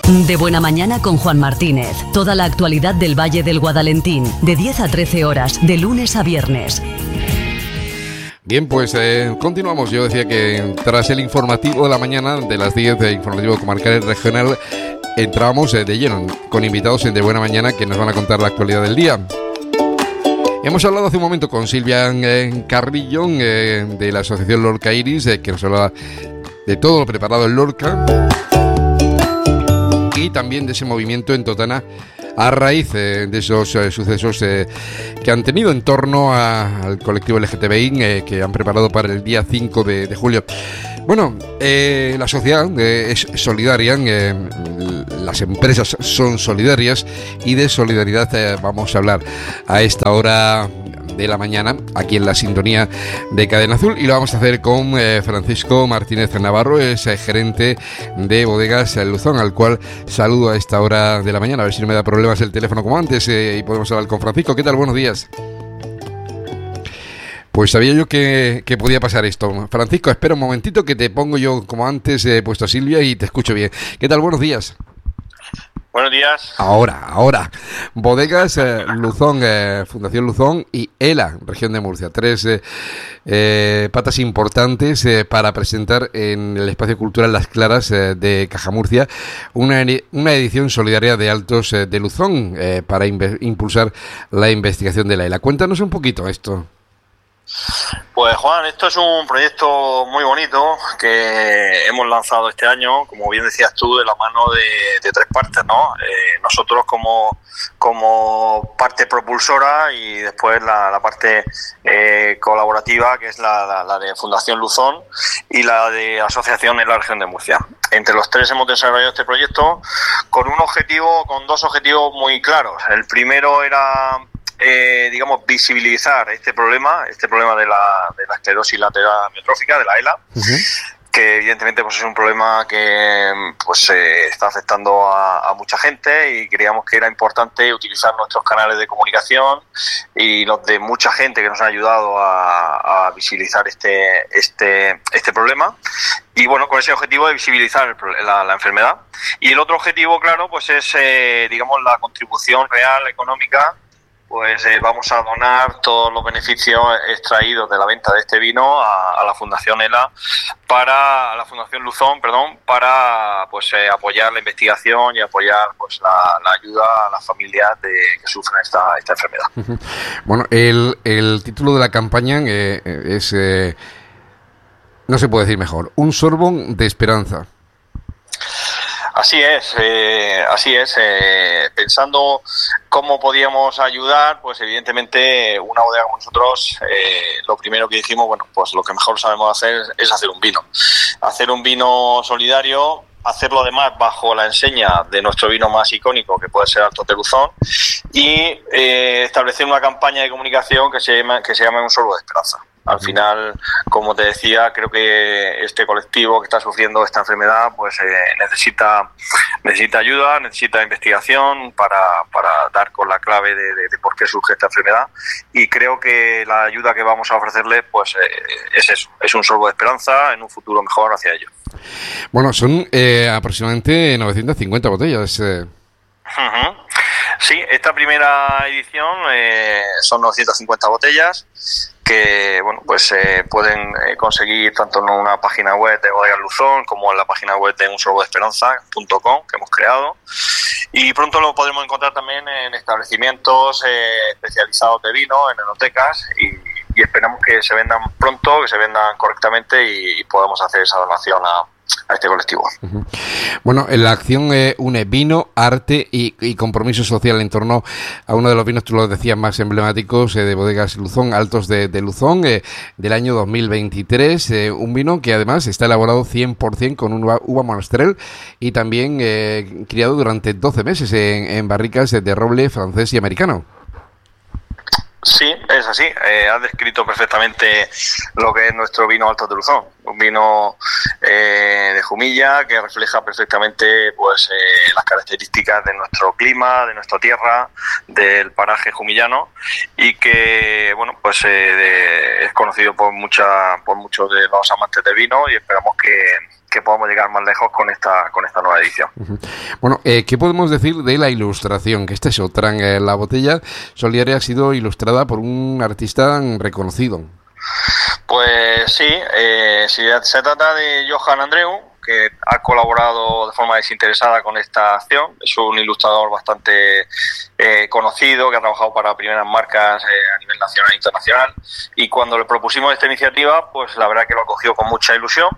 De Buena Mañana con Juan Martínez. Toda la actualidad del Valle del Guadalentín, de 10 a 13 horas, de lunes a viernes. Bien, pues continuamos. Yo decía que tras el informativo de la mañana, de las 10, de informativo comarcal y regional, entramos de lleno con invitados en De Buena Mañana que nos van a contar la actualidad del día. Hemos hablado hace un momento con Silvia Carrillo de la asociación Lorca Iris, que nos habla de todo lo preparado en Lorca y también de ese movimiento en Totana a raíz de esos sucesos que han tenido en torno al colectivo LGTBI que han preparado para el día 5 de julio. Bueno, la sociedad es solidaria, las empresas son solidarias y de solidaridad vamos a hablar a esta hora de la mañana aquí en la sintonía de Cadena Azul, y lo vamos a hacer con Francisco Martínez Navarro, es gerente de Bodegas Luzón, al cual saludo a esta hora de la mañana, a ver si no me da problemas el teléfono como antes y podemos hablar con Francisco. ¿Qué tal? Buenos días. Pues sabía yo que podía pasar esto. Francisco, espera un momentito que te pongo yo como antes puesto a Silvia y te escucho bien. ¿Qué tal? Buenos días. Buenos días. Ahora. Bodegas Luzón, Fundación Luzón y ELA, Región de Murcia. Tres patas importantes para presentar en el Espacio Cultural Las Claras de Caja Murcia una edición solidaria de Altos de Luzón para impulsar la investigación de la ELA. Cuéntanos un poquito esto. Pues Juan, esto es un proyecto muy bonito que hemos lanzado este año, como bien decías tú, de la mano de tres partes, ¿no? Nosotros como parte propulsora y después la parte colaborativa, que es la de Fundación Luzón y la de Asociación en la Región de Murcia. Entre los tres hemos desarrollado este proyecto con dos objetivos muy claros. El primero era visibilizar este problema de la esclerosis lateral amiotrófica, de la ELA, que evidentemente pues es un problema que pues está afectando a mucha gente, y creíamos que era importante utilizar nuestros canales de comunicación y los de mucha gente que nos han ayudado a visibilizar este problema. Y bueno, con ese objetivo de visibilizar la enfermedad. Y el otro objetivo, claro, pues es la contribución real económica. Pues vamos a donar todos los beneficios extraídos de la venta de este vino a la Fundación ELA, a la Fundación Luzón, para pues apoyar la investigación y apoyar pues la ayuda a las familias que sufren esta enfermedad. Bueno, el título de la campaña es no se puede decir mejor, un sorbo de esperanza. Así es. Pensando cómo podíamos ayudar, pues evidentemente una bodega como nosotros, lo primero que dijimos, bueno, pues lo que mejor sabemos hacer es hacer un vino. Hacer un vino solidario, hacerlo además bajo la enseña de nuestro vino más icónico, que puede ser Altos de Luzón, y establecer una campaña de comunicación que se llama Un Sorbo de Esperanza. Al final, como te decía, creo que este colectivo que está sufriendo esta enfermedad pues necesita ayuda, necesita investigación para dar con la clave de por qué surge esta enfermedad, y creo que la ayuda que vamos a ofrecerles pues es eso, es un sorbo de esperanza en un futuro mejor hacia ellos. Bueno, son aproximadamente 950 botellas. Sí, esta primera edición son 950 botellas que bueno pues pueden conseguir tanto en una página web de Bodegas Luzón como en la página web de unsorbodeesperanza.com que hemos creado, y pronto lo podremos encontrar también en establecimientos especializados de vino, en enotecas, y esperamos que se vendan pronto, que se vendan correctamente y podamos hacer esa donación a este colectivo. Bueno, la acción une vino, arte y compromiso social en torno a uno de los vinos, tú lo decías, más emblemáticos de Bodegas Luzón, Altos de Luzón, del año 2023, un vino que además está elaborado 100% con uva monastrell y también criado durante 12 meses en barricas de roble francés y americano. Sí, es así. Has descrito perfectamente lo que es nuestro vino Altos de Luzón. Un vino de Jumilla que refleja perfectamente pues las características de nuestro clima, de nuestra tierra, del paraje jumillano, y que bueno pues es conocido por muchos de los amantes del vino, y esperamos que podamos llegar más lejos con esta nueva edición. Bueno, ¿qué podemos decir de la ilustración? Que esta es otra. La botella solidaria ha sido ilustrada por un artista reconocido. Pues sí, se trata de Johan Andreu, que ha colaborado de forma desinteresada con esta acción. Es un ilustrador bastante conocido, que ha trabajado para primeras marcas a nivel nacional e internacional, y cuando le propusimos esta iniciativa, pues la verdad que lo acogió con mucha ilusión.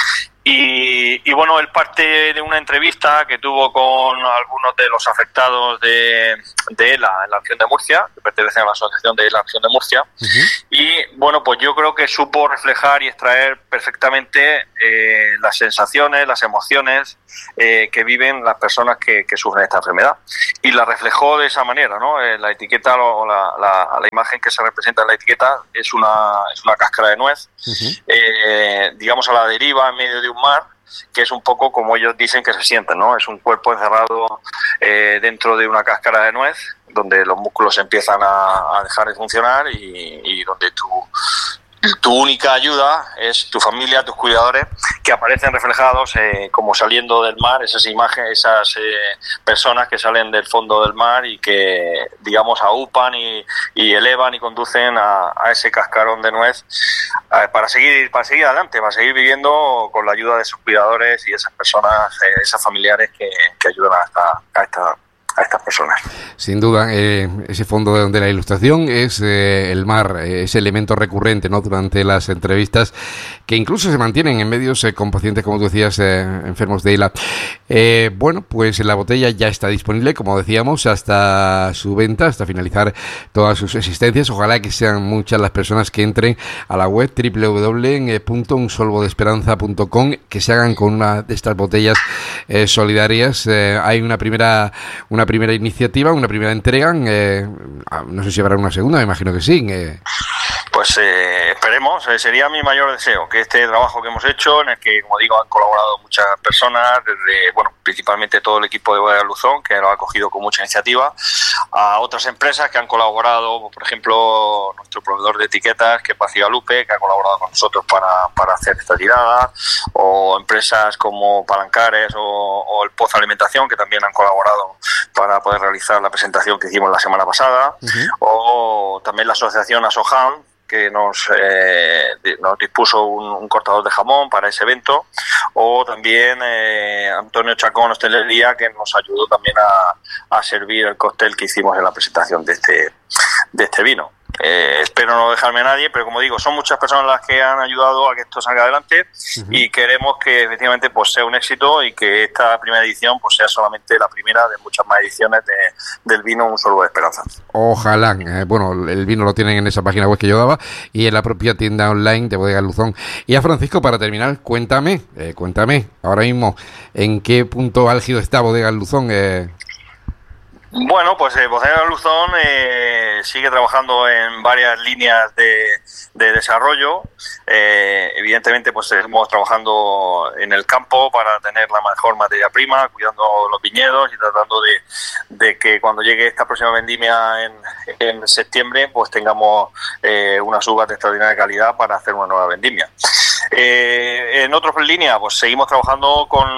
Y bueno, él parte de una entrevista que tuvo con algunos de los afectados de ELA en la región de Murcia, que pertenecen a la asociación de ELA en la región de Murcia. Y bueno, pues yo creo que supo reflejar y extraer perfectamente las sensaciones, las emociones que viven las personas que sufren esta enfermedad. Y la reflejó de esa manera, ¿no? La etiqueta o la imagen que se representa en la etiqueta es una cáscara de nuez, digamos a la deriva en medio de un mar, que es un poco como ellos dicen que se sienten, ¿no? Es un cuerpo encerrado dentro de una cáscara de nuez, donde los músculos empiezan a dejar de funcionar y donde tu única ayuda es tu familia, tus cuidadores, que aparecen reflejados como saliendo del mar, esas imágenes, esas personas que salen del fondo del mar y que, digamos, aupan y elevan y conducen a ese cascarón de nuez para seguir adelante, para seguir viviendo con la ayuda de sus cuidadores y esas personas, esas familiares que ayudan a estas personas. Sin duda, ese fondo de la ilustración es el mar, ese elemento recurrente, ¿no?, durante las entrevistas, que incluso se mantienen en medios con pacientes, como tú decías, enfermos de ELA. Bueno, pues la botella ya está disponible, como decíamos, hasta su venta, hasta finalizar todas sus existencias. Ojalá que sean muchas las personas que entren a la web www.unsolvodesperanza.com, que se hagan con una de estas botellas solidarias. Hay una primera iniciativa, una primera entrega, no sé si habrá una segunda, me imagino que sí. Pues esperemos, sería mi mayor deseo, que este trabajo que hemos hecho, en el que, como digo, han colaborado muchas personas, desde, bueno, principalmente todo el equipo de Bodega Luzón, que lo ha acogido con mucha iniciativa, a otras empresas que han colaborado, por ejemplo, nuestro proveedor de etiquetas, que es Paz y Galupe, que ha colaborado con nosotros para hacer esta tirada, o empresas como Palancares o el Pozo Alimentación, que también han colaborado para poder realizar la presentación que hicimos la semana pasada, o también la asociación Asohan, que nos dispuso un cortador de jamón para ese evento, o también Antonio Chacón Hostelería, que nos ayudó también a servir el cóctel que hicimos en la presentación de este vino. Espero no dejarme a nadie, pero como digo, son muchas personas las que han ayudado a que esto salga adelante, y queremos que efectivamente pues sea un éxito y que esta primera edición pues sea solamente la primera de muchas más ediciones del vino Un Sorbo de Esperanza. Ojalá. Bueno, el vino lo tienen en esa página web que yo daba y en la propia tienda online de Bodega Luzón. Y a Francisco, para terminar, cuéntame ahora mismo en qué punto álgido está Bodega Luzón. Bueno, pues Bodega Luzón sigue trabajando en varias líneas de desarrollo. Evidentemente, pues seguimos trabajando en el campo para tener la mejor materia prima, cuidando los viñedos y tratando de que cuando llegue esta próxima vendimia en septiembre, pues tengamos unas uvas de extraordinaria calidad para hacer una nueva vendimia. En otras líneas, pues seguimos trabajando con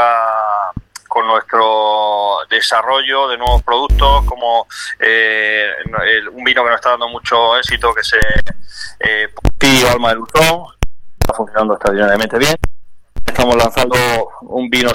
nuestro desarrollo de nuevos productos, como un vino que nos está dando mucho éxito, que es Portillo Alma de Luzón. Está funcionando extraordinariamente bien. Estamos lanzando un vino.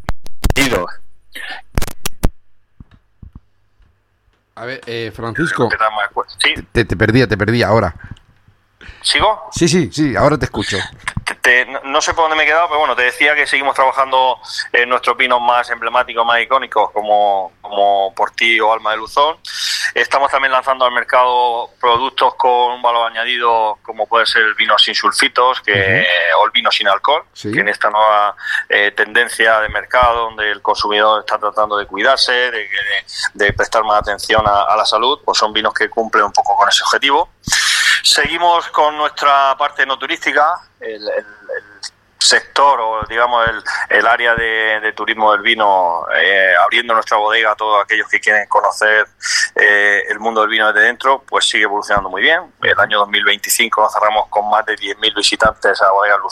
A ver, Francisco, ¿Sí? te perdí ahora. ¿Sigo? Sí, ahora te escucho. No sé por dónde me he quedado, pero bueno, te decía que seguimos trabajando en nuestros vinos más emblemáticos, más icónicos, como Portillo Alma de Luzón. Estamos también lanzando al mercado productos con un valor añadido, como puede ser el vino sin sulfitos o el vino sin alcohol, que en esta nueva tendencia de mercado, donde el consumidor está tratando de cuidarse, de prestar más atención a la salud, pues son vinos que cumplen un poco con ese objetivo. Seguimos con nuestra parte no turística, el sector, o digamos el área de turismo del vino, abriendo nuestra bodega a todos aquellos que quieren conocer el mundo del vino desde dentro, pues sigue evolucionando muy bien. El año 2025 nos cerramos con más de 10.000 visitantes a Bodega Luzón,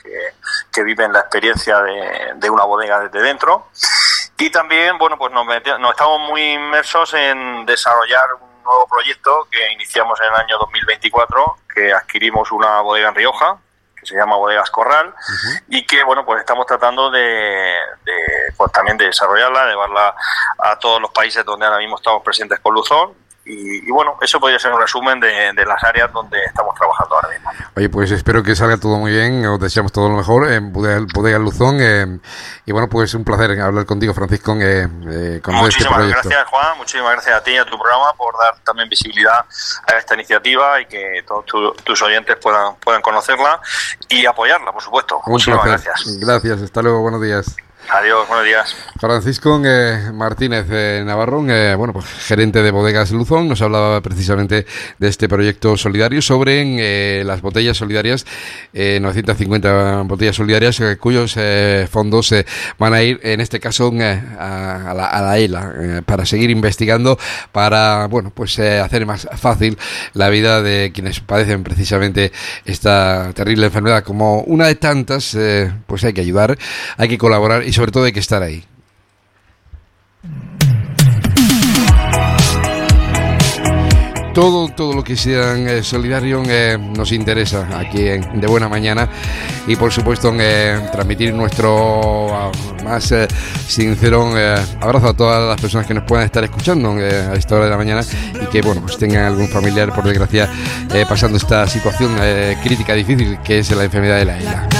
que viven la experiencia de una bodega desde dentro. Y también, bueno, pues nos estamos muy inmersos en desarrollar un nuevo proyecto que iniciamos en el año 2024, que adquirimos una bodega en Rioja, que se llama Bodegas Corral, y que, bueno, pues estamos tratando pues también de desarrollarla, de llevarla a todos los países donde ahora mismo estamos presentes con Luzón. Y bueno, eso podría ser un resumen de las áreas donde estamos trabajando ahora mismo. Oye, pues espero que salga todo muy bien, os deseamos todo lo mejor en Bodega Luzón, y bueno, pues un placer hablar contigo, Francisco, con este proyecto. Muchísimas gracias, Juan, muchísimas gracias a ti y a tu programa por dar también visibilidad a esta iniciativa y que todos tus oyentes puedan conocerla y apoyarla, por supuesto. Muchísimas gracias. Gracias, hasta luego, buenos días. Adiós, buenos días. Francisco Martínez Navarrón, bueno, pues gerente de Bodegas Luzón, nos hablaba precisamente de este proyecto solidario sobre las botellas solidarias, 950 botellas solidarias, cuyos fondos van a ir, en este caso, a la ELA, para seguir investigando, para, bueno, pues hacer más fácil la vida de quienes padecen precisamente esta terrible enfermedad. Como una de tantas, pues hay que ayudar, hay que colaborar y sobre todo hay que estar ahí. Todo lo que sea solidario nos interesa aquí en De Buena Mañana, y por supuesto transmitir nuestro más sincero abrazo a todas las personas que nos puedan estar escuchando a esta hora de la mañana y que, bueno, pues tengan algún familiar, por desgracia, pasando esta situación crítica, difícil, que es la enfermedad de la ELA.